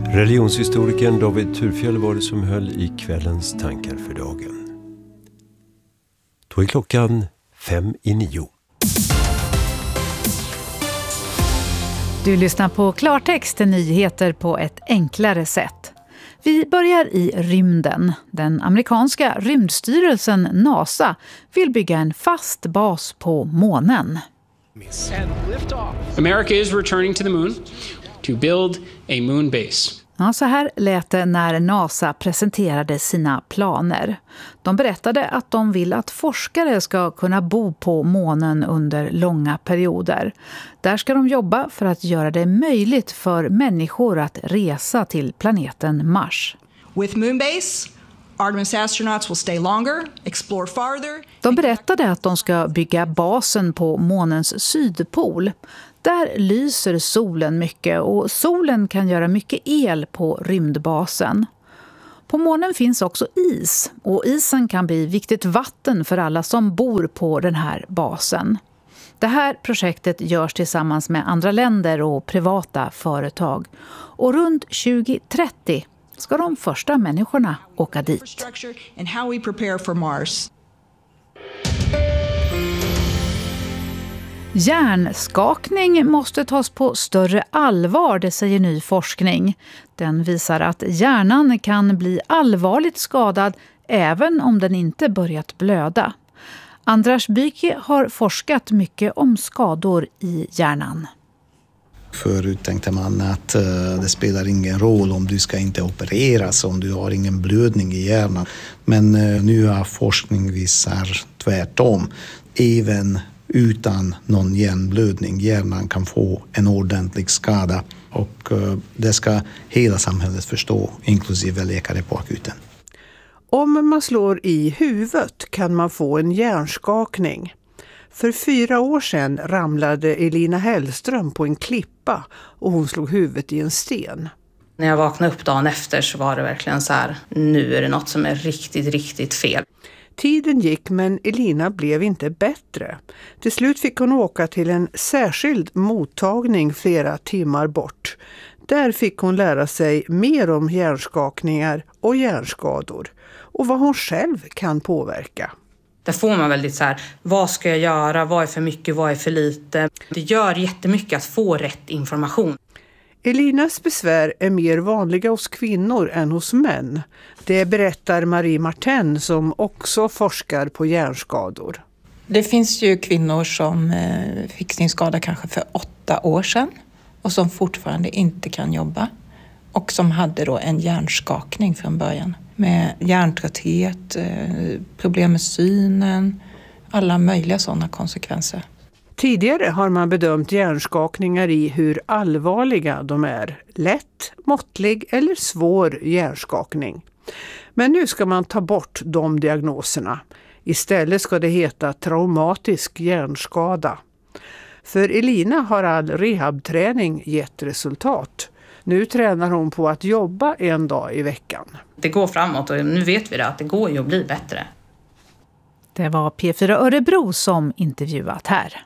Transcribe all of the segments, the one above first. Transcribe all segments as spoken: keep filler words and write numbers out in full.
Religionshistorikern David Thurfjell var det som höll i kvällens tankar för dagen. Då är klockan fem i nio. Du lyssnar på Klartext, nyheter på ett enklare sätt. Vi börjar i rymden. Den amerikanska rymdstyrelsen NASA vill bygga en fast bas på månen. America is returning to the moon to build a moon base. Ja, så här lät det när NASA presenterade sina planer. De berättade att de vill att forskare ska kunna bo på månen under långa perioder. Där ska de jobba för att göra det möjligt för människor att resa till planeten Mars. With Moonbase, Artemis astronauts will stay longer, explore farther. De berättade att de ska bygga basen på månens sydpol. Där lyser solen mycket och solen kan göra mycket el på rymdbasen. På månen finns också is och isen kan bli viktigt vatten för alla som bor på den här basen. Det här projektet görs tillsammans med andra länder och privata företag. Och runt tjugo trettio ska de första människorna åka dit. Hjärnskakning måste tas på större allvar, det säger ny forskning. Den visar att hjärnan kan bli allvarligt skadad även om den inte börjat blöda. Andras Byke har forskat mycket om skador i hjärnan. Förut tänkte man att uh, det spelar ingen roll om du ska inte opereras, om du har ingen blödning i hjärnan. Men uh, nu har forskning visar tvärtom. Även utan någon hjärnblödning, hjärnan kan få en ordentlig skada. Och uh, det ska hela samhället förstå, inklusive läkare på akuten. Om man slår i huvudet kan man få en hjärnskakning. För fyra år sedan ramlade Elina Hellström på en klippa och hon slog huvudet i en sten. När jag vaknade upp dagen efter så var det verkligen så här, nu är det något som är riktigt, riktigt fel. Tiden gick men Elina blev inte bättre. Till slut fick hon åka till en särskild mottagning flera timmar bort. Där fick hon lära sig mer om hjärnskakningar och hjärnskador och vad hon själv kan påverka. Där får man väldigt så här, vad ska jag göra, vad är för mycket, vad är för lite. Det gör jättemycket att få rätt information. Elinas besvär är mer vanliga hos kvinnor än hos män. Det berättar Marie Martin som också forskar på hjärnskador. Det finns ju kvinnor som fick sin skada kanske för åtta år sedan och som fortfarande inte kan jobba. Och som hade då en hjärnskakning från början. Med hjärntrötthet, problem med synen, alla möjliga sådana konsekvenser. Tidigare har man bedömt hjärnskakningar i hur allvarliga de är. Lätt, måttlig eller svår hjärnskakning. Men nu ska man ta bort de diagnoserna. Istället ska det heta traumatisk hjärnskada. För Elina har all rehabträning gett resultat. Nu tränar hon på att jobba en dag i veckan. Det går framåt och nu vet vi det, att det går ju att bli bättre. Det var P fyra Örebro som intervjuat här.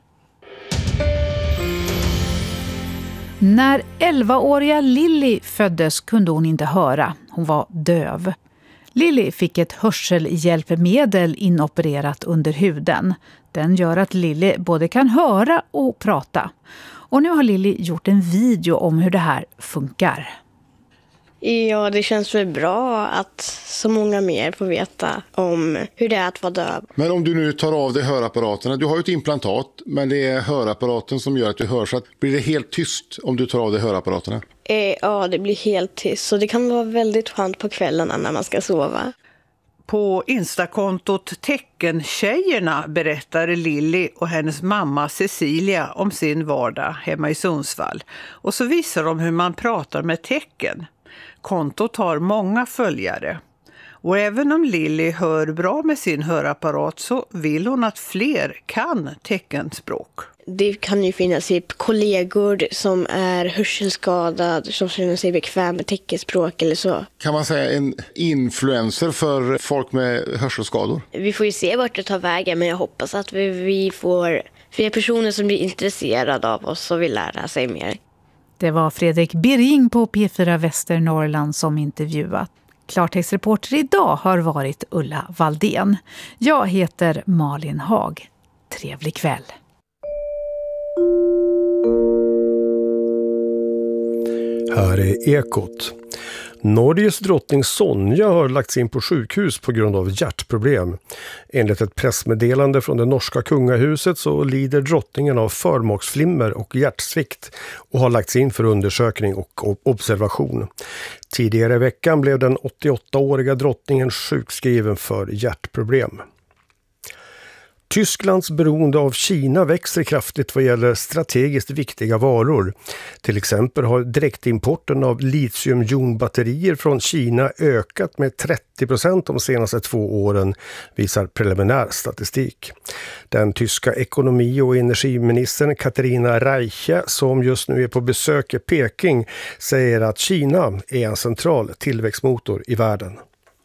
När elvaåriga Lilly föddes kunde hon inte höra. Hon var döv. Lilly fick ett hörselhjälpmedel inopererat under huden. Den gör att Lilly både kan höra och prata. Och nu har Lilly gjort en video om hur det här funkar. Ja, det känns väl bra att så många mer får veta om hur det är att vara döv. Men om du nu tar av dig hörapparaterna, du har ju ett implantat, men det är hörapparaten som gör att du hör, så att blir det helt tyst om du tar av dig hörapparaterna? Eh, ja, det blir helt tyst, så det kan vara väldigt skönt på kvällarna när man ska sova. På Instakontot Teckentjejerna berättar Lilly och hennes mamma Cecilia om sin vardag hemma i Sundsvall. Och så visar de hur man pratar med tecken. Kontot har många följare. Och även om Lilly hör bra med sin hörapparat så vill hon att fler kan teckenspråk. Det kan ju finnas typ kollegor som är hörselskadade som känner sig bekväm med teckenspråk eller så. Kan man säga en influencer för folk med hörselskador? Vi får ju se vart det tar vägen, men jag hoppas att vi, vi får fler personer som blir intresserade av oss och vill lära sig mer. Det var Fredrik Birring på P fyra Västernorrland som intervjuat. Klartextreporter idag har varit Ulla Valdén. Jag heter Malin Hag. Trevlig kväll. Här är Ekot. Norges drottning Sonja har lagts in på sjukhus på grund av hjärtproblem. Enligt ett pressmeddelande från det norska kungahuset så lider drottningen av förmaksflimmer och hjärtsvikt och har lagts in för undersökning och observation. Tidigare i veckan blev den åttioåttaåriga drottningen sjukskriven för hjärtproblem. Tysklands beroende av Kina växer kraftigt vad gäller strategiskt viktiga varor. Till exempel har direktimporten av litiumjonbatterier från Kina ökat med trettio procent de senaste två åren, visar preliminär statistik. Den tyska ekonomi- och energiministern Katarina Reiche, som just nu är på besök i Peking, säger att Kina är en central tillväxtmotor i världen.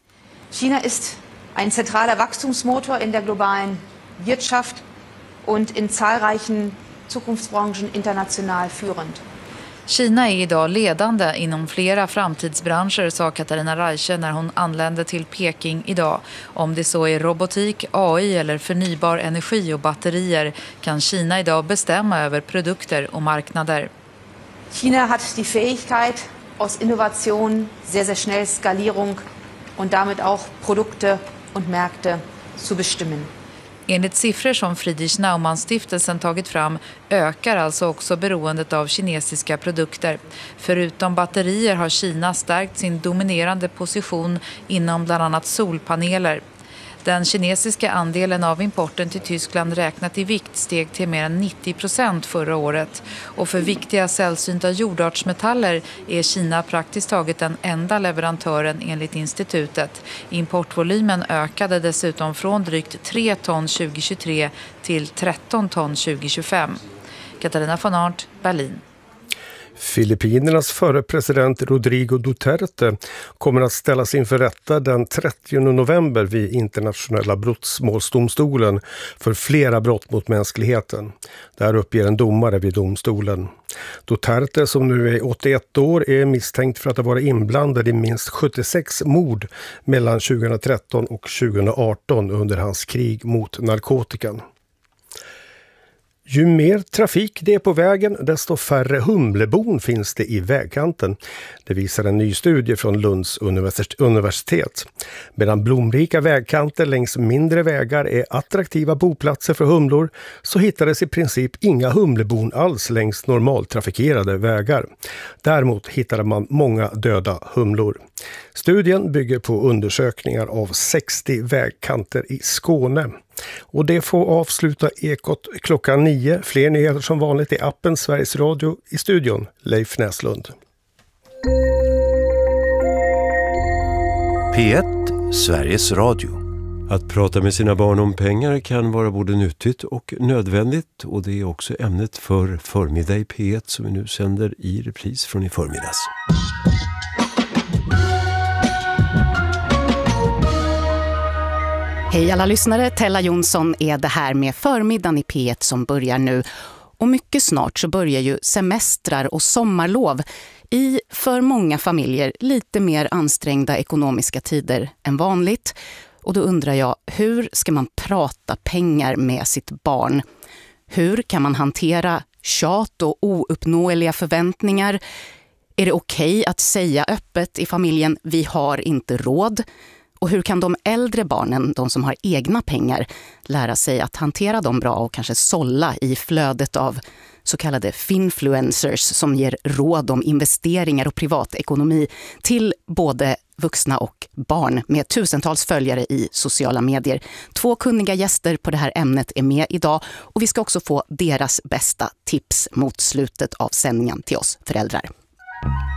China ist ein zentraler Wachstumsmotor in der globalen Wirtschaft und in zahlreichen Zukunftsbranchen international führend. Kina är idag ledande inom flera framtidsbranscher, sa Katarina Reiche när hon anlände till Peking idag. Om det så är robotik, A I eller förnybar energi och batterier kan Kina idag bestämma över produkter och marknader. China hat die Fähigkeit, aus Innovation, sehr, sehr schnell Skalierung und damit auch Produkte und Märkte zu bestimmen. Enligt siffror som Friedrich Naumann-stiftelsen tagit fram ökar alltså också beroendet av kinesiska produkter. Förutom batterier har Kina stärkt sin dominerande position inom bland annat solpaneler. Den kinesiska andelen av importen till Tyskland räknat i vikt steg till mer än nittio procent förra året. Och för viktiga sällsynta jordartsmetaller är Kina praktiskt taget den enda leverantören enligt institutet. Importvolymen ökade dessutom från drygt tre ton tjugohundratjugotre till tretton ton tjugohundratjugofem. Katarina von Arndt, Berlin. Filippinernas förre president Rodrigo Duterte kommer att ställas inför rätta den trettionde november vid internationella brottmålsdomstolen för flera brott mot mänskligheten. Där uppger en domare vid domstolen. Duterte, som nu är åttioett år, är misstänkt för att ha varit inblandad i minst sjuttiosex mord mellan tjugohundratretton och tjugohundraarton under hans krig mot narkotikan. Ju mer trafik det är på vägen, desto färre humlebon finns det i vägkanten. Det visar en ny studie från Lunds universitet. Medan blomrika vägkanter längs mindre vägar är attraktiva boplatser för humlor, så hittades i princip inga humlebon alls längs normaltrafikerade vägar. Däremot hittade man många döda humlor. Studien bygger på undersökningar av sextio vägkanter i Skåne. Och det får avsluta Ekot klockan nio. Fler nyheter som vanligt i appen Sveriges Radio. I studion Leif Näslund. P ett, Sveriges Radio. Att prata med sina barn om pengar kan vara både nyttigt och nödvändigt. Och det är också ämnet för förmiddag i P ett som vi nu sänder i repris från i förmiddags. Hej alla lyssnare, Tella Jonsson är det här med förmiddagen i P ett som börjar nu. Och mycket snart så börjar ju semestrar och sommarlov i för många familjer lite mer ansträngda ekonomiska tider än vanligt. Och då undrar jag, hur ska man prata pengar med sitt barn? Hur kan man hantera tjat och ouppnåeliga förväntningar? Är det okej att säga öppet i familjen, vi har inte råd? Och hur kan de äldre barnen, de som har egna pengar, lära sig att hantera dem bra och kanske sålla i flödet av så kallade finfluencers som ger råd om investeringar och privatekonomi till både vuxna och barn med tusentals följare i sociala medier. Två kunniga gäster på det här ämnet är med idag och vi ska också få deras bästa tips mot slutet av sändningen till oss föräldrar.